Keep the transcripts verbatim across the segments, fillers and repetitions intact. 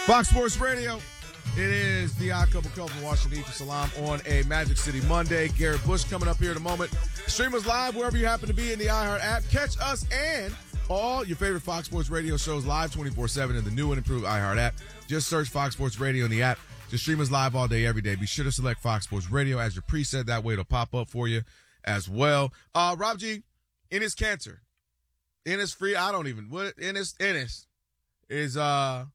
Fox Sports Radio. It is the odd couple couple from Washington, for Salam on a Magic City Monday. Garrett Bush coming up here in a moment. Stream us live wherever you happen to be in the iHeart app. Catch us and all your favorite Fox Sports Radio shows live twenty-four seven in the new and improved iHeart app. Just search Fox Sports Radio in the app. Just stream us live all day, every day. Be sure to select Fox Sports Radio as your preset. That way it'll pop up for you as well. Uh, Rob G, Enes Kanter. Enes free. I don't even. What Enes Enes is uh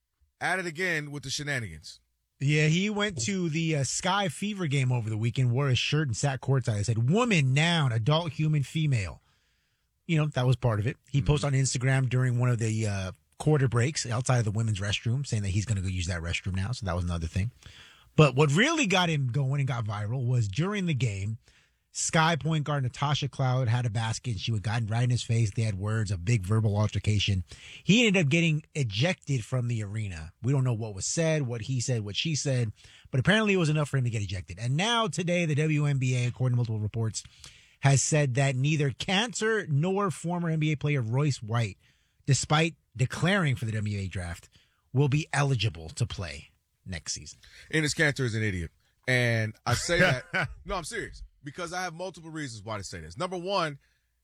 at it again with the shenanigans. Yeah, he went to the uh, Sky Fever game over the weekend, wore his shirt and sat courtside. It said, woman, noun, adult, human, female. You know, that was part of it. He mm-hmm. posted on Instagram during one of the uh, quarter breaks outside of the women's restroom saying that he's going to go use that restroom now. So that was another thing. But what really got him going and got viral was during the game, Sky point guard Natasha Cloud had a basket and she would got right in his face. They had words, a big verbal altercation. He ended up getting ejected from the arena. We don't know what was said, what he said, what she said, but apparently it was enough for him to get ejected. And now today, the W N B A, according to multiple reports, has said that neither Kanter nor former N B A player Royce White, despite declaring for the W N B A draft, will be eligible to play next season. Enes Kanter is an idiot. And I say that, no, I'm serious. Because I have multiple reasons why to say this. Number one,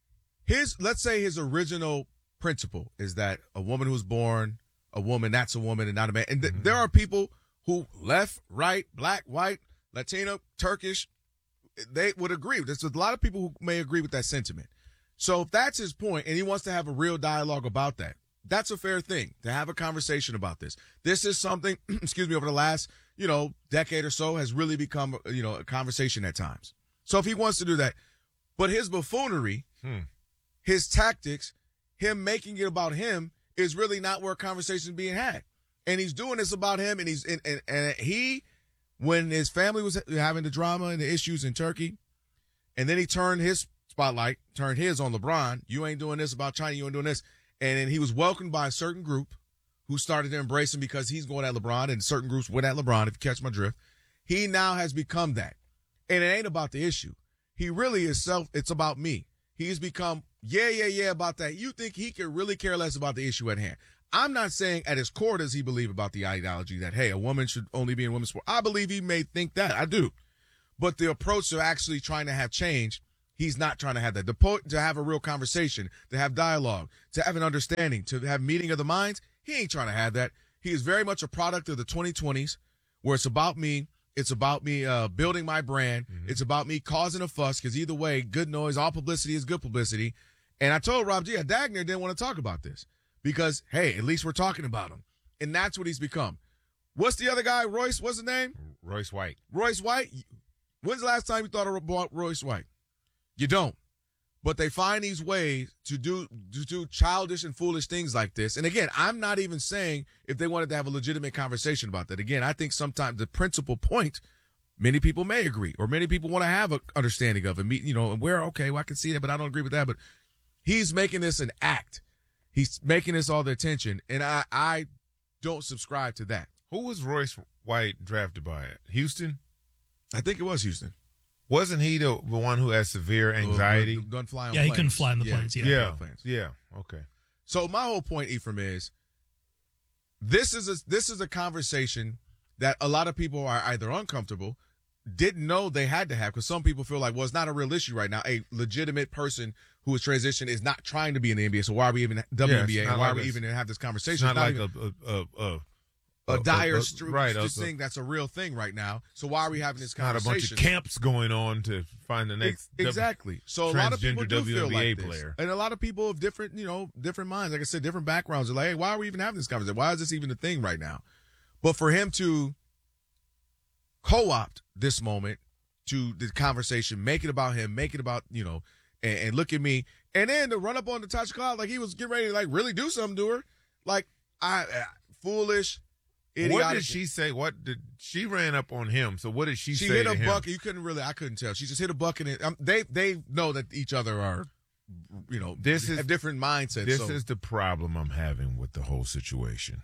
his let's say his original principle is that a woman who's born a woman, that's a woman and not a man. And th- mm-hmm. there are people who left, right, black, white, Latino, Turkish, they would agree. There's a lot of people who may agree with that sentiment. So if that's his point and he wants to have a real dialogue about that, that's a fair thing to have a conversation about this. This is something, excuse me, over the last, you know, decade or so has really become, you know, a conversation at times. So if he wants to do that, but his buffoonery, hmm. his tactics, him making it about him is really not where conversation is being had. And he's doing this about him. And he's, and, and, and he, when his family was having the drama and the issues in Turkey, and then he turned his spotlight, turned his on LeBron. You ain't doing this about China. You ain't doing this. And then he was welcomed by a certain group who started to embrace him because he's going at LeBron, and certain groups went at LeBron, if you catch my drift. He now has become that. And it ain't about the issue. He really is self, it's about me. He's become, yeah, yeah, yeah, about that. You think he could really care less about the issue at hand. I'm not saying at his core does he believe about the ideology that, hey, a woman should only be in women's sport. I believe he may think that. I do. But the approach to actually trying to have change, he's not trying to have that. The po- to have a real conversation, to have dialogue, to have an understanding, to have meeting of the minds, he ain't trying to have that. He is very much a product of the twenty twenties where it's about me. It's about me uh, building my brand. Mm-hmm. It's about me causing a fuss because either way, good noise, all publicity is good publicity. And I told Rob G, Dagner didn't want to talk about this because, hey, at least we're talking about him. And that's what he's become. What's the other guy, Royce? What's his name? Royce White. Royce White? When's the last time you thought about Royce White? You don't. But they find these ways to do to do childish and foolish things like this. And again, I'm not even saying if they wanted to have a legitimate conversation about that. Again, I think sometimes the principal point, many people may agree, or many people want to have an understanding of it. You know, and where, okay, well, I can see that, but I don't agree with that. But he's making this an act. He's making this all the attention, and I, I don't subscribe to that. Who was Royce White drafted by? Houston? I think it was Houston. Wasn't he the, the one who had severe anxiety? Uh, couldn't fly on yeah, planes. he couldn't fly on the yeah. planes. Yeah. Yeah. Planes. yeah. Okay. So my whole point, Ephraim, is this is a, this is a conversation that a lot of people are either uncomfortable, didn't know they had to have, because some people feel like, well, it's not a real issue right now. A legitimate person who is transitioned is not trying to be in the N B A, so why are we even W N B A? Yeah, and why like are we a, even have this conversation? It's not, it's not like a, a, a, a a dire uh, uh, stru- right, just uh, thing that's a real thing right now. So why are we having this not conversation? a bunch of camps going on to find the next exactly. So a lot of people do feel like this, player. And a lot of people of different, you know, different minds. Like I said, different backgrounds. Are like, hey, why are we even having this conversation? Why is this even a thing right now? But for him to co-opt this moment to the conversation, make it about him, make it about, you know, and, and look at me, and then to run up on Natasha Cloud like he was getting ready to like really do something to her, like I, I foolish. Idiotic. What did she say? What did she ran up on him? So what did she, she say? She hit to a him? bucket. You couldn't really. I couldn't tell. She just hit a bucket. And um, they they know that each other are, you know, this is have different mindsets. This so. is the problem I'm having with the whole situation.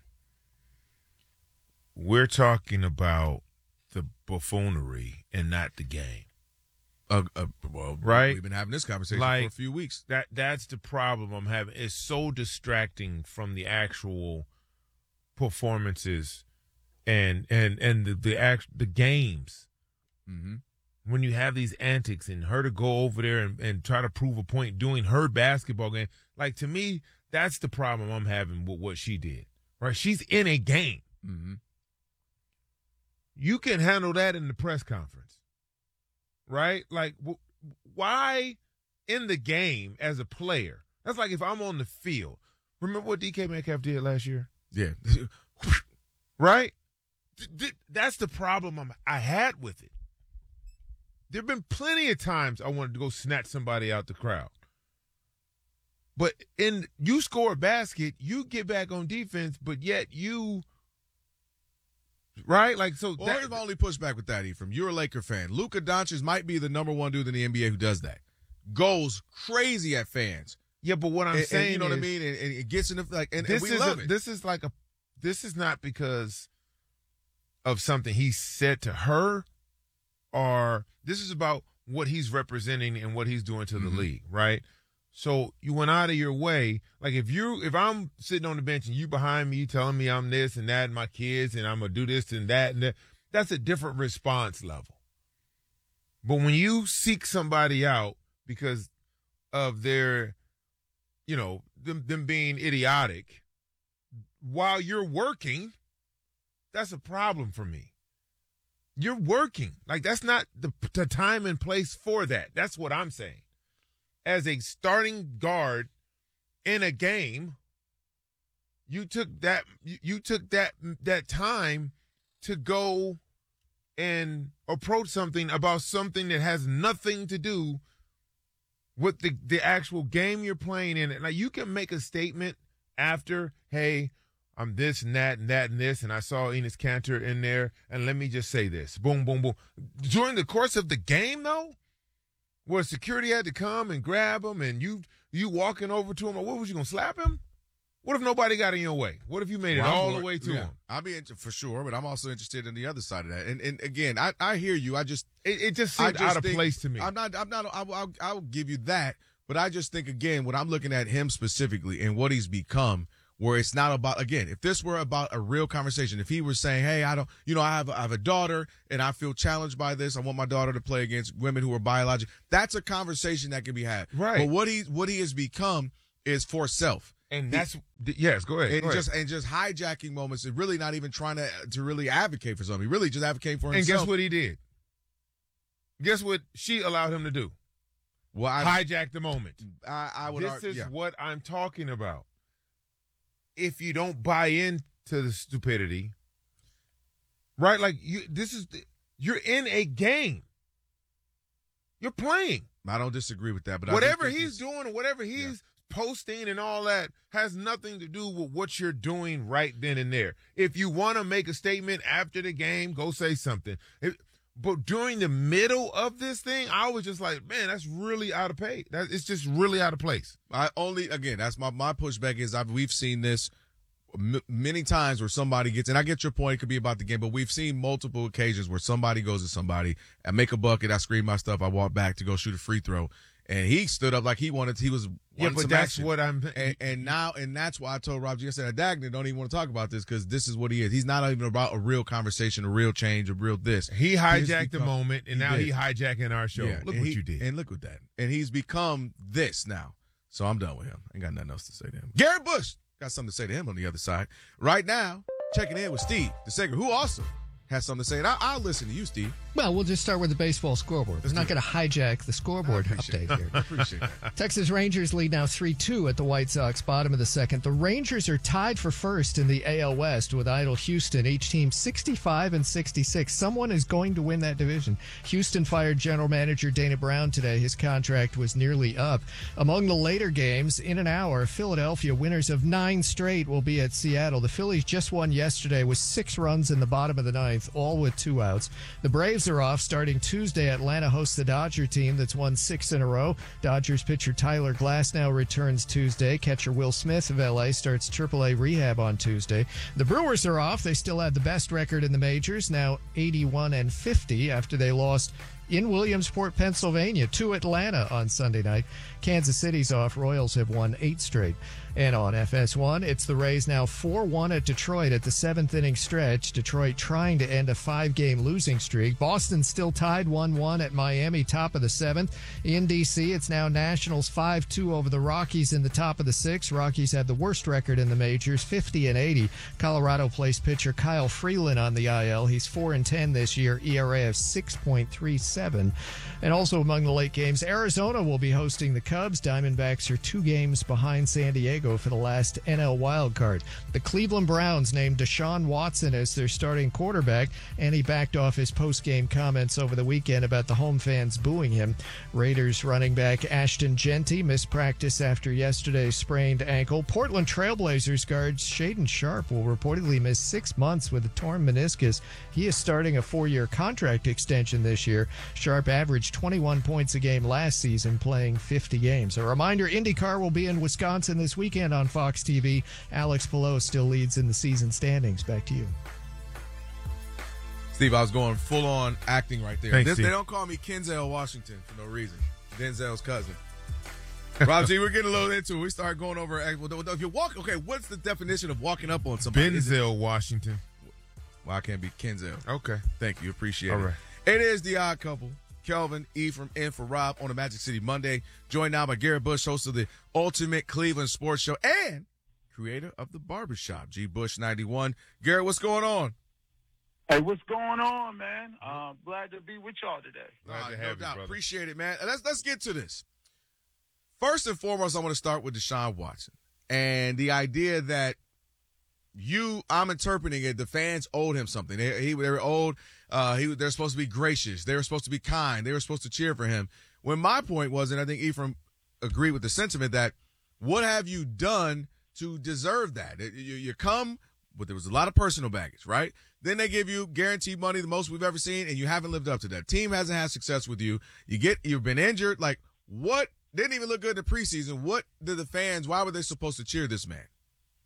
We're talking about the buffoonery and not the game. Uh, uh, well, right? We've been having this conversation like, for a few weeks. That that's the problem I'm having. It's so distracting from the actual performances and and and the the act the games. Mm-hmm. When you have these antics and her to go over there and, and try to prove a point doing her basketball game, like to me, that's the problem I'm having with what she did. Right? She's in a game. Mm-hmm. You can handle that in the press conference, right? Like, w- why in the game as a player? That's like if I'm on the field. Remember what D K Metcalf did last year? Yeah. Right? Th- th- that's the problem I'm, I had with it. There have been plenty of times I wanted to go snatch somebody out the crowd. But in you score a basket, you get back on defense, but yet you, right? Like so. Well, that, here's my only pushback with that, Ephraim. You're a Laker fan. Luka Doncic might be the number one dude in the N B A who does that. Goes crazy at fans. Yeah, but what I'm and, saying, and you know is, what I mean, and, and it gets in the like, and, this and we is love a, it. This is like a, this is not because of something he said to her, or this is about what he's representing and what he's doing to the Mm-hmm. league, right? So you went out of your way. Like if you, if I'm sitting on the bench and you behind me telling me I'm this and that and my kids and I'm gonna do this and that and that, that's a different response level. But when you seek somebody out because of their, you know, them, them being idiotic while you're working, that's a problem for me. You're working. Like that's not the, the time and place for that. That's what I'm saying. As a starting guard in a game, you took that you, you took that that time to go and approach something about something that has nothing to do with the, the actual game you're playing in. Like you can make a statement after, hey, I'm this and that and that and this, and I saw Enes Kanter in there, and let me just say this. Boom, boom, boom. During the course of the game, though, where security had to come and grab him, and you you walking over to him, or what was you going to slap him? What if nobody got in your way? What if you made it Well, all more- the way to yeah, him? I'll be into for sure, but I'm also interested in the other side of that. And and again, I, I hear you. I just It, it just I seemed just out of think- place to me. I'm not. I'm not. I'll, I'll, I'll give you that. But I just think again, when I'm looking at him specifically and what he's become, where it's not about again, if this were about a real conversation, if he was saying, "Hey, I don't, you know, I have I have a daughter and I feel challenged by this. I want my daughter to play against women who are biological." That's a conversation that can be had. Right. But what he what he has become is for self. and that's yes. Go ahead. And go ahead. just and just hijacking moments and really not even trying to to really advocate for something. Really just advocating for and himself. guess what he did? Guess what she allowed him to do? Well, I, Hijack the moment. I, I would. This argue, is yeah. what I'm talking about. If you don't buy into the stupidity, right? Like you, this is the, you're in a game. You're playing. I don't disagree with that, but I do Whatever think he's it's- doing or whatever he's posting and all that has nothing to do with what you're doing right then and there. If you want to make a statement after the game, go say something. If, but during the middle of this thing, I was just like, man, that's really out of place. That it's just really out of place. I only again that's my my pushback is I've we've seen this m- many times where somebody gets and I get your point, it could be about the game, but we've seen multiple occasions where somebody goes to somebody and make a bucket, I scream my stuff, I walk back to go shoot a free throw, and he stood up like he wanted to, he was Yeah, wanting but some that's action. what I'm. and, and now and that's why I told Rob G I said Dagner don't even want to talk about this because this is what he is. He's not even about a real conversation, a real change, a real this. He hijacked the become- moment, and he now did. he hijacking our show. Yeah, Look and what he- you did. And look at that. And he's become this now. So I'm done with him. Ain't got nothing else to say to him. Garrett Bush got something to say to him on the other side. Right now, checking in with Steve, the second, who also has something to say. And I, I'll listen to you, Steve. Well, we'll just start with the baseball scoreboard. We're not going to hijack the scoreboard Appreciate update here. I appreciate that. Texas Rangers lead now three two at the White Sox, bottom of the second. The Rangers are tied for first in the A L West with idle Houston, each team sixty-five and sixty-six. Someone is going to win that division. Houston fired general manager Dana Brown today. His contract was nearly up. Among the later games, in an hour, Philadelphia, winners of nine straight, will be at Seattle. The Phillies just won yesterday with six runs in the bottom of the ninth, all with two outs. The Braves are off starting Tuesday. Atlanta hosts the Dodger team that's won six in a row. Dodgers pitcher Tyler Glasnow returns Tuesday. Catcher Will Smith of L A starts triple A rehab on Tuesday. The Brewers are off. They still have the best record in the majors, now eighty-one and fifty after they lost in Williamsport, Pennsylvania, to Atlanta on Sunday night. Kansas City's off. Royals have won eight straight. And on F S one, it's the Rays now four one at Detroit at the seventh inning stretch. Detroit trying to end a five-game losing streak. Boston still tied one one at Miami, top of the seventh. In D C, it's now Nationals five two over the Rockies in the top of the sixth. Rockies had the worst record in the majors, fifty and eighty. Colorado placed pitcher Kyle Freeland on the I L. He's four and ten this year, E R A of six point three seven. And also among the late games, Arizona will be hosting the Cubs. Diamondbacks are two games behind San Diego for the last N L wildcard. The Cleveland Browns named Deshaun Watson as their starting quarterback, and he backed off his post-game comments over the weekend about the home fans booing him. Raiders running back Ashton Genty missed practice after yesterday's sprained ankle. Portland Trailblazers guard Shaden Sharp will reportedly miss six months with a torn meniscus. He is starting a four-year contract extension this year. Sharp averaged twenty-one points a game last season, playing fifty games. A reminder, IndyCar will be in Wisconsin this weekend on Fox T V. Alex Palou still leads in the season standings. Back to you. Steve, I was going full-on acting right there. Thanks, This, Steve. they don't call me Kenzel Washington for no reason. Denzel's cousin. Rob G, we're getting a little into it. We start going over. If you walk, okay, what's the definition of walking up on somebody? Is it- Benzel Washington. Well, I can't be Kenzel. Okay. Thank you. Appreciate All it. right. It is The Odd Couple. Kelvin, Ephraim, in for Rob on a Magic City Monday. Joined now by Garrett Bush, host of the Ultimate Cleveland Sports Show and creator of the Barbershop, G Bush ninety-one. Garrett, what's going on? Hey, what's going on, man? Uh, glad to be with y'all today. Glad Uh, to no have you, doubt. brother. Appreciate it, man. Let's let's get to this. First and foremost, I want to start with Deshaun Watson and the idea that you, I'm interpreting it, the fans owed him something. They, he, they were owed, uh, he, they're supposed to be gracious. They were supposed to be kind. They were supposed to cheer for him. When my point was, and I think Ephraim agreed with the sentiment, that what have you done to deserve that? You, you come, but there was a lot of personal baggage, right? Then they give you guaranteed money, the most we've ever seen, and you haven't lived up to that. Team hasn't had success with you. You get, you've been injured. Like, what? Didn't even look good in the preseason. What did the fans, why were they supposed to cheer this man?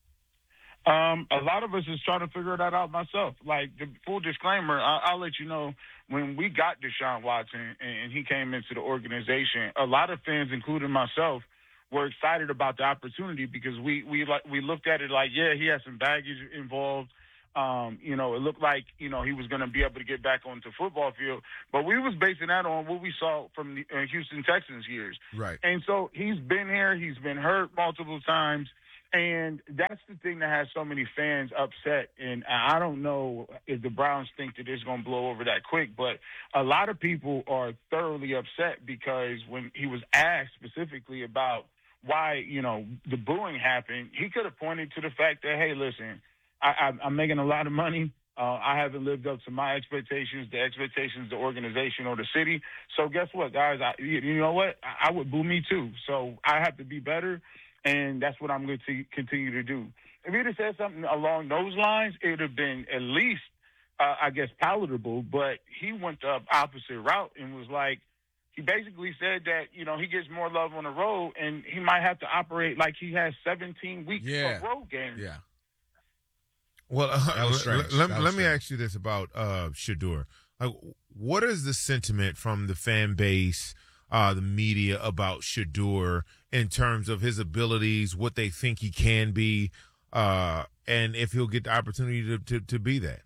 Um, a lot of us is trying to figure that out myself. Like, the full disclaimer, I, I'll let you know, when we got Deshaun Watson and, and he came into the organization, a lot of fans, including myself, were excited about the opportunity because we we like we looked at it like, yeah, he had some baggage involved. Um, you know, it looked like, you know, he was going to be able to get back onto the football field. But we was basing that on what we saw from the uh, Houston Texans years. Right. And so he's been here. He's been hurt multiple times. And that's the thing that has so many fans upset. And I don't know if the Browns think that it's going to blow over that quick, but a lot of people are thoroughly upset because when he was asked specifically about why, you know, the booing happened, he could have pointed to the fact that, hey, listen, I, I, I'm making a lot of money. Uh, I haven't lived up to my expectations, the expectations of the organization or the city. So guess what, guys? I, you know what? I, I would boo me too. So I have to be better. And that's what I'm going to continue to do. If he'd have said something along those lines, it would have been at least, uh, I guess, palatable. But he went the opposite route and was like, he basically said that, you know, he gets more love on the road and he might have to operate like he has seventeen weeks Yeah. of road games. Yeah. Well, uh, That was strange. let, That was let me strange. ask you this about uh, Shador. Like, what is the sentiment from the fan base, uh, the media about Shador in terms of his abilities, what they think he can be, uh, and if he'll get the opportunity to, to, to be that?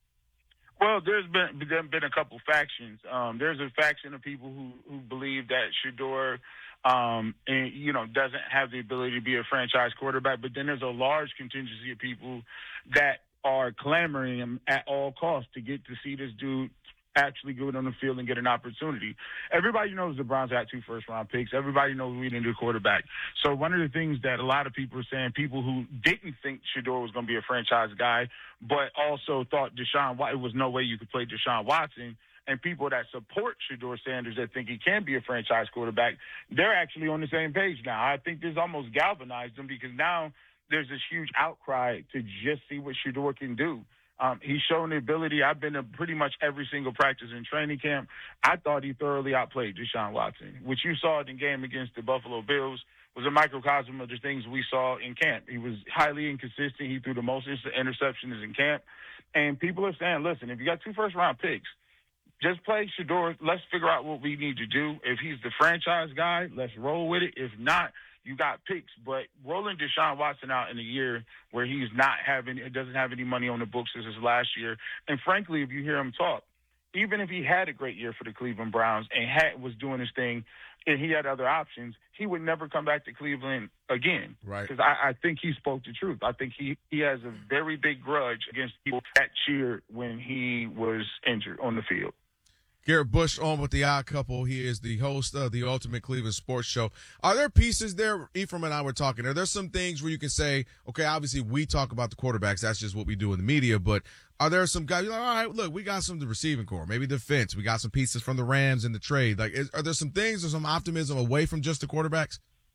Well, there's been there been a couple factions. Um, there's a faction of people who, who believe that Shador, um, and, you know, doesn't have the ability to be a franchise quarterback. But then there's a large contingency of people that are clamoring him at all costs to get to see this dude actually go on the field and get an opportunity. Everybody knows the Browns had two first-round picks. Everybody knows we didn't do quarterback. So one of the things that a lot of people are saying, people who didn't think Shador was going to be a franchise guy, but also thought Deshaun Watson, it was no way you could play Deshaun Watson, and people that support Shador Sanders that think he can be a franchise quarterback, they're actually on the same page now. I think this almost galvanized them because now there's this huge outcry to just see what Shador can do. Um, he's shown the ability. I've been to pretty much every single practice in training camp. I thought he thoroughly outplayed Deshaun Watson, which you saw in the game against the Buffalo Bills was a microcosm of the things we saw in camp. He was highly inconsistent. He threw the most interceptions in camp. And people are saying, listen, if you got two first-round picks, just play Shedeur. Let's figure out what we need to do. If he's the franchise guy, let's roll with it. If not, you got picks. But rolling Deshaun Watson out in a year where he's not having, it doesn't have any money on the books as his last year. And frankly, if you hear him talk, even if he had a great year for the Cleveland Browns and had, was doing his thing and he had other options, he would never come back to Cleveland again. Right. Because I, I think he spoke the truth. I think he, he has a very big grudge against people that cheered when he was injured on the field. Garrett Bush on with the Odd Couple. He is the host of the Ultimate Cleveland Sports Show. Are there pieces there, Ephraim and I were talking, are there some things where you can say, okay, obviously we talk about the quarterbacks, that's just what we do in the media, but are there some guys, you're like, all right, look, we got some of the receiving core, maybe defense, we got some pieces from the Rams in the trade. Like, is, are there some things or some optimism away from just the quarterbacks?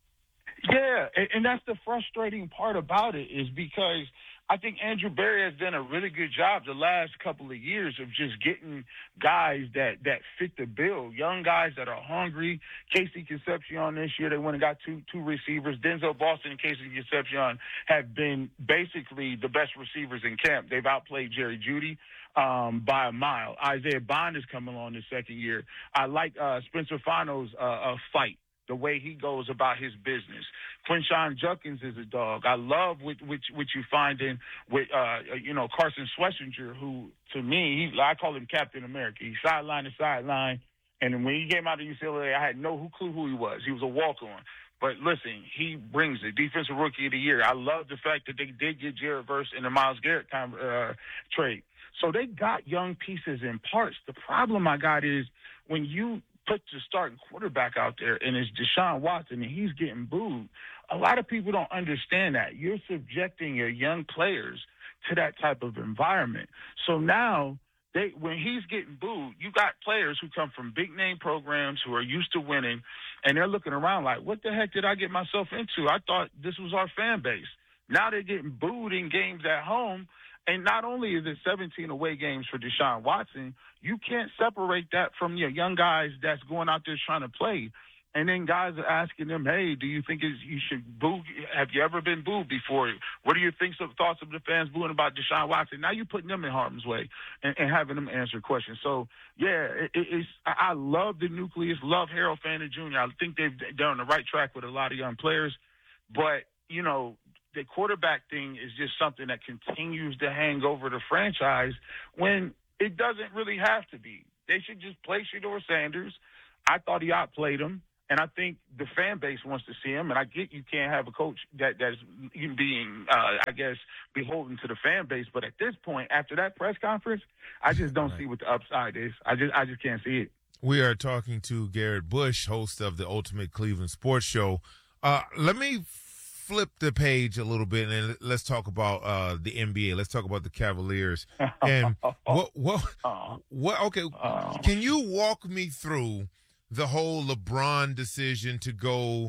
Yeah, and, and that's the frustrating part about it is because I think Andrew Berry has done a really good job the last couple of years of just getting guys that, that fit the bill, young guys that are hungry. Casey Concepcion this year, they went and got two two receivers. Denzel Boston and Casey Concepcion have been basically the best receivers in camp. They've outplayed Jerry Jeudy um, by a mile. Isaiah Bond is coming along the second year. I like uh, Spencer Fano's uh, uh, fight. The way he goes about his business. Quinshon Judkins is a dog. I love what, what, what you find in with, uh, you know, Carson Schlesinger, who, to me, he, I call him Captain America. He's sideline to sideline. And when he came out of U C L A, I had no clue who he was. He was a walk-on. But listen, he brings it. Defensive Rookie of the Year. I love the fact that they did get Jared Verse in the Myles Garrett uh, trade. So they got young pieces and parts. The problem I got is when you put the starting quarterback out there and it's Deshaun Watson and he's getting booed, a lot of people don't understand that. You're subjecting your young players to that type of environment. So now they, when he's getting booed, you got players who come from big name programs who are used to winning and they're looking around like, what the heck did I get myself into? I thought this was our fan base. Now they're getting booed in games at home. And not only is it seventeen away games for Deshaun Watson, you can't separate that from your young guys that's going out there trying to play. And then guys are asking them, hey, do you think is you should boo? Have you ever been booed before? What do you think of thoughts of the fans booing about Deshaun Watson? Now you're putting them in harm's way and, and having them answer questions. So, yeah, it, it's I love the nucleus, love Harold Fannin Junior I think they've done the right track with a lot of young players. But, you know, the quarterback thing is just something that continues to hang over the franchise when it doesn't really have to be. They should just play Shedeur Sanders. I thought he outplayed him, and I think the fan base wants to see him. And I get you can't have a coach that that's being, uh, I guess, beholden to the fan base. But at this point, after that press conference, I just don't right. see what the upside is. I just, I just can't see it. We are talking to Garrett Bush, host of the Ultimate Cleveland Sports Show. Uh, let me flip the page a little bit and let's talk about uh, the N B A. Let's talk about the Cavaliers. And what, what, what, okay, can you walk me through the whole LeBron decision to go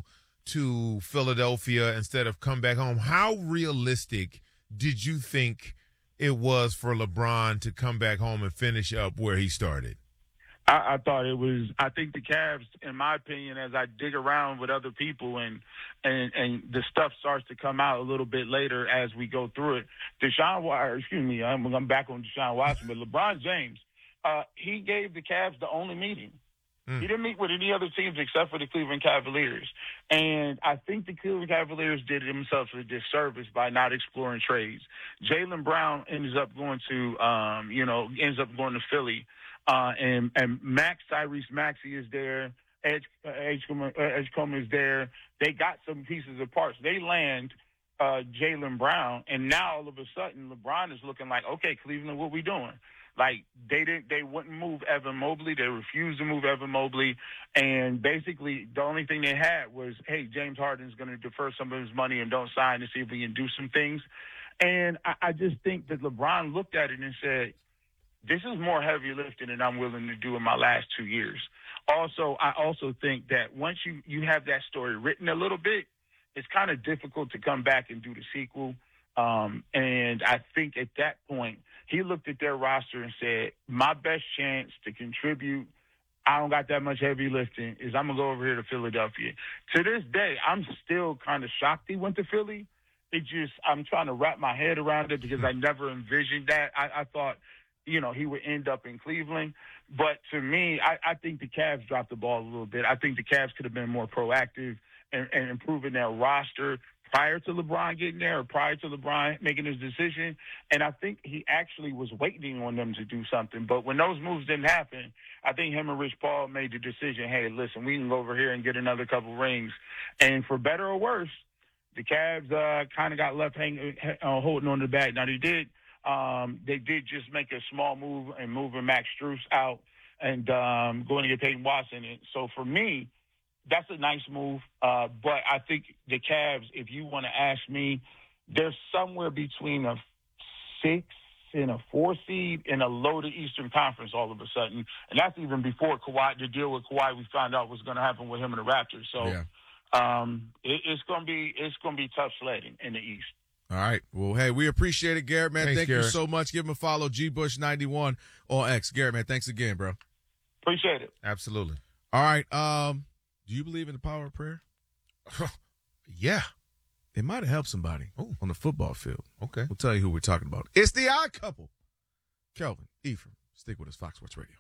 to Philadelphia instead of come back home? How realistic did you think it was for LeBron to come back home and finish up where he started? I, I thought it was. I think the Cavs, in my opinion, as I dig around with other people and and and the stuff starts to come out a little bit later as we go through it. Deshaun, or excuse me, I'm, I'm back on Deshaun Watson, but LeBron James, uh, he gave the Cavs the only meeting. Mm. He didn't meet with any other teams except for the Cleveland Cavaliers, and I think the Cleveland Cavaliers did themselves a disservice by not exploring trades. Jaylen Brown ends up going to, um, you know, ends up going to Philly. Uh, and, and Max, Tyrese Maxey is there. Edge, uh, Edgecombe, uh, Edgecombe is there. They got some pieces of parts. They land uh, Jaylen Brown, and now all of a sudden LeBron is looking like, okay, Cleveland, what we doing? Like they didn't, they wouldn't move Evan Mobley. They refused to move Evan Mobley, and basically the only thing they had was, hey, James Harden's going to defer some of his money and don't sign to see if we can do some things. And I, I just think that LeBron looked at it and said, this is more heavy lifting than I'm willing to do in my last two years. Also, I also think that once you, you have that story written a little bit, it's kind of difficult to come back and do the sequel. Um, and I think at that point, he looked at their roster and said, my best chance to contribute, I don't got that much heavy lifting, is I'm going to go over here to Philadelphia. To this day, I'm still kind of shocked he went to Philly. It just, I'm trying to wrap my head around it because I never envisioned that. I, I thought you know, he would end up in Cleveland. But to me, I, I think the Cavs dropped the ball a little bit. I think the Cavs could have been more proactive and, and improving their roster prior to LeBron getting there or prior to LeBron making his decision. And I think he actually was waiting on them to do something. But when those moves didn't happen, I think him and Rich Paul made the decision, hey, listen, we can go over here and get another couple rings. And for better or worse, the Cavs uh, kind of got left hanging, uh, holding on to the bag. Now, they did um, they did just make a small move and moving Max Strus out and um, going to get Peyton Watson. And so for me, that's a nice move. Uh, but I think the Cavs, if you want to ask me, they're somewhere between a six and a four seed in a loaded Eastern Conference all of a sudden. And that's even before Kawhi, the deal with Kawhi we found out was going to happen with him and the Raptors. So Yeah. um, it, it's going to be it's going to be tough sledding in the East. All right. Well, hey, we appreciate it, Garrett, man. Thanks, Thank Garrett. you so much. Give him a follow, G Bush ninety-one on X. Garrett, man, thanks again, bro. Appreciate it. Absolutely. All right. Um, do you believe in the power of prayer? Yeah. It might have helped somebody Ooh. on the football field. Okay. We'll tell you who we're talking about. It's the Odd Couple. Kelvin, Ephraim, stick with us, Fox Sports Radio.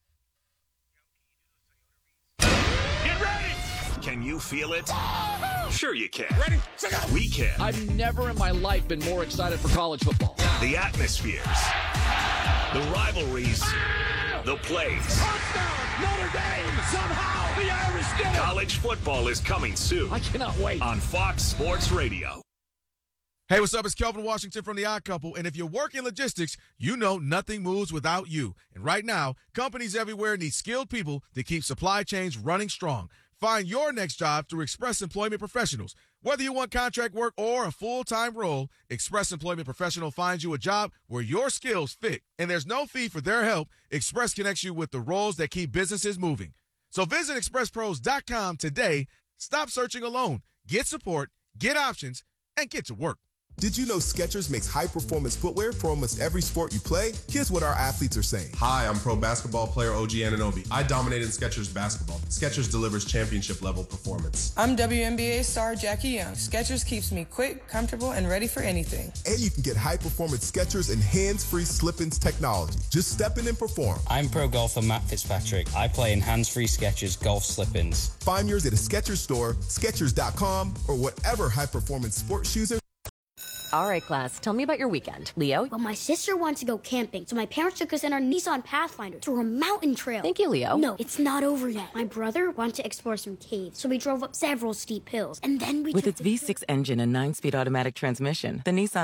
Get ready! Can you feel it? Sure you can. Ready? We can. I've never in my life been more excited for college football. The atmospheres, the rivalries, the plays. Touchdown, Notre Dame! Somehow the Irish did it! College football is coming soon I cannot wait. on Fox Sports Radio. Hey, what's up? It's Kelvin Washington from The Odd Couple. And if you work in logistics, you know nothing moves without you. And right now, companies everywhere need skilled people to keep supply chains running strong. Find your next job through Express Employment Professionals. Whether you want contract work or a full-time role, Express Employment Professional finds you a job where your skills fit. And there's no fee for their help. Express connects you with the roles that keep businesses moving. So visit express pros dot com today. Stop searching alone. Get support, get options, and get to work. Did you know Skechers makes high-performance footwear for almost every sport you play? Here's what our athletes are saying. Hi, I'm pro basketball player O G Anunoby. I dominate in Skechers basketball. Skechers delivers championship-level performance. I'm W N B A star Jackie Young. Skechers keeps me quick, comfortable, and ready for anything. And you can get high-performance Skechers and hands-free slip-ins technology. Just step in and perform. I'm pro golfer Matt Fitzpatrick. I play in hands-free Skechers golf slip-ins. Find yours at a Skechers store, Skechers dot com, or whatever high-performance sports shoes are. All right, class, tell me about your weekend. Leo? Well, my sister wants to go camping, so my parents took us in our Nissan Pathfinder to a mountain trail. Thank you, Leo. No, it's not over yet. My brother wanted to explore some caves, so we drove up several steep hills, and then we With took its the V six engine and nine-speed automatic transmission, the Nissan